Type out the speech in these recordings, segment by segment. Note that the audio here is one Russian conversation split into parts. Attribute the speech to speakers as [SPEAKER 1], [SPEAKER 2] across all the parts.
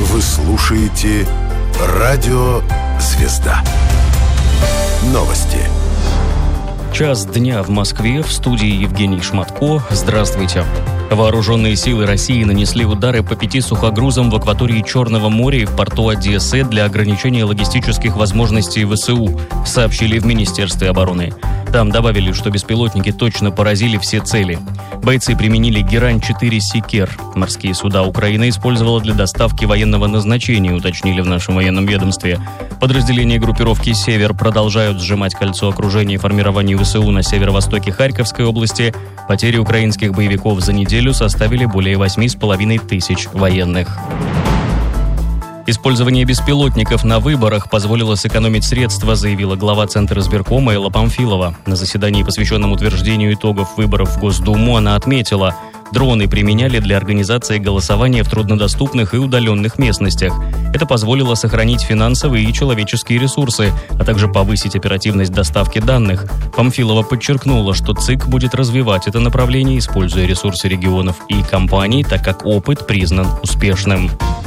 [SPEAKER 1] Вы слушаете Радио Звезда. Новости.
[SPEAKER 2] Час дня в Москве, в студии Евгений Шматко. Здравствуйте. Вооруженные силы России нанесли удары по 5 сухогрузам в акватории Черного моря и в порту Одессы для ограничения логистических возможностей ВСУ, сообщили в Министерстве обороны. Там добавили, что беспилотники точно поразили все цели. Бойцы применили Герань-4 «Секер». Морские суда Украина использовала для доставки военного назначения, уточнили в нашем военном ведомстве. Подразделения группировки «Север» продолжают сжимать кольцо окружения и формирования ВСУ на северо-востоке Харьковской области. Потери украинских боевиков за неделю составили более 8,5 тысяч военных. Использование беспилотников на выборах позволило сэкономить средства, заявила глава Центра избиркома Элла Памфилова. На заседании, посвященном утверждению итогов выборов в Госдуму, она отметила, дроны применяли для организации голосования в труднодоступных и удаленных местностях. Это позволило сохранить финансовые и человеческие ресурсы, а также повысить оперативность доставки данных. Памфилова подчеркнула, что ЦИК будет развивать это направление, используя ресурсы регионов и компаний, так как опыт признан успешным.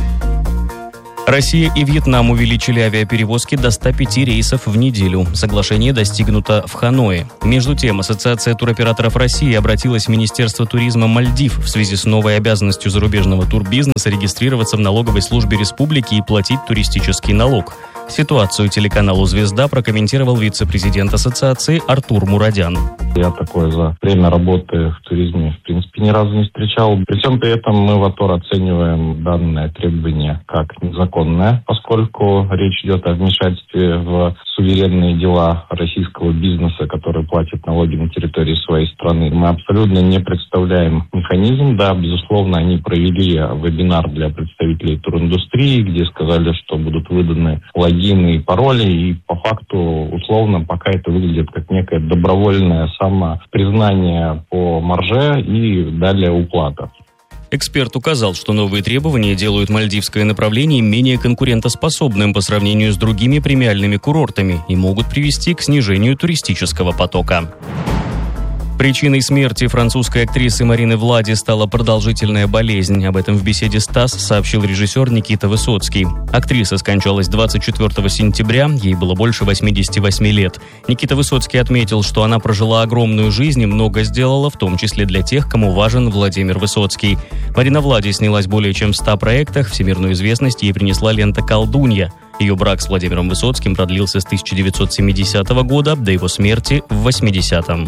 [SPEAKER 2] Россия и Вьетнам увеличили авиаперевозки до 105 рейсов в неделю. Соглашение достигнуто в Ханое. Между тем, Ассоциация туроператоров России обратилась в Министерство туризма Мальдив в связи с новой обязанностью зарубежного турбизнеса регистрироваться в налоговой службе республики и платить туристический налог. Ситуацию телеканалу «Звезда» прокомментировал вице-президент ассоциации Артур Мурадян.
[SPEAKER 3] Я такое за время работы в туризме, в принципе, ни разу не встречал. При всем при этом мы в АТОР оцениваем данное требование как незаконное, поскольку речь идет о вмешательстве в суверенные дела российского бизнеса, который платит налоги на территории своей страны. Мы абсолютно не представляем механизм. Да, безусловно, они провели вебинар для представителей туриндустрии, где сказали, что будут выданы логины и пароли, и по факту, условно, пока это выглядит как некое добровольное самопризнание по марже и далее уплата.
[SPEAKER 2] Эксперт указал, что новые требования делают мальдивское направление менее конкурентоспособным по сравнению с другими премиальными курортами и могут привести к снижению туристического потока. Причиной смерти французской актрисы Марины Влади стала продолжительная болезнь. Об этом в беседе с ТАСС сообщил режиссер Никита Высоцкий. Актриса скончалась 24 сентября, ей было больше 88 лет. Никита Высоцкий отметил, что она прожила огромную жизнь и много сделала, в том числе для тех, кому важен Владимир Высоцкий. Марина Влади снялась более чем в 100 проектах, всемирную известность ей принесла лента «Колдунья». Ее брак с Владимиром Высоцким продлился с 1970 года до его смерти в 80-м.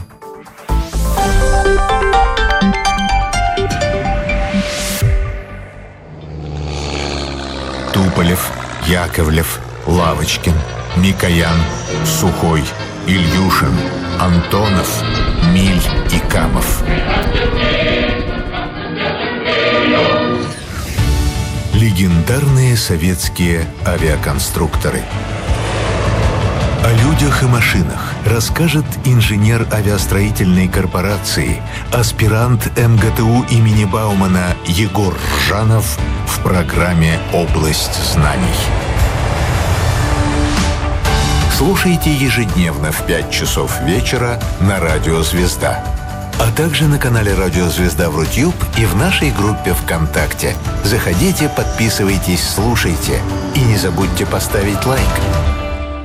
[SPEAKER 4] Туполев, Яковлев, Лавочкин, Микоян, Сухой, Ильюшин, Антонов, Миль и Камов. Легендарные советские авиаконструкторы. О людях и машинах расскажет инженер авиастроительной корпорации, аспирант МГТУ имени Баумана Егор Ржанов в программе «Область знаний». Слушайте ежедневно в 5 часов вечера на Радио «Звезда», а также на канале «Радио Звезда» в YouTube и в нашей группе ВКонтакте. Заходите, подписывайтесь, слушайте и не забудьте поставить лайк.